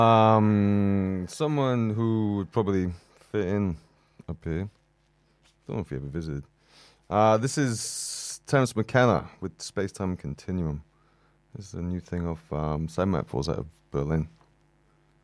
Someone who would probably fit in up here. Don't know if you ever visited. This is Terence McKenna with Space Time Continuum. This is a new thing of Side Falls out of Berlin.